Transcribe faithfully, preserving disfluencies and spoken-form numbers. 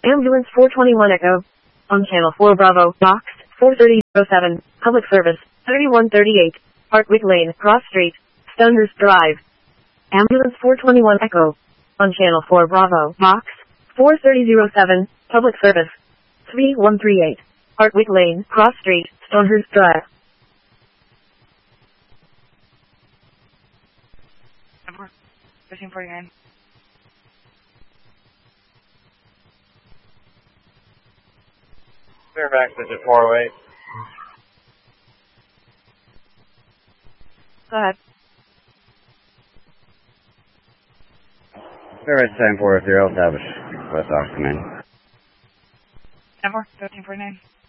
Ambulance four twenty-one Echo. On Channel four Bravo, Box four thirty oh seven, Public Service, thirty-one thirty-eight, Hartwick Lane, Cross Street, Stonehurst Drive. Ambulance four twenty-one Echo. On Channel four Bravo, Box four thirty oh seven, Public Service, three one three eight, Hartwick Lane, Cross Street, Stonehurst Drive. Number fifteen forty-nine. Fairfax, digit four oh eight. Go ahead. Fairfax seven four zero, establish West Ox, come in. Number fifteen forty-nine.